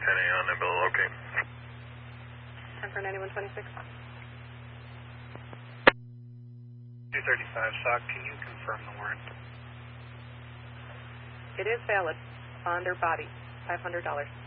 on the bill, okay. Time for 9126. 235 SOC, can you confirm the warrant? It is valid. Bond or body, $500.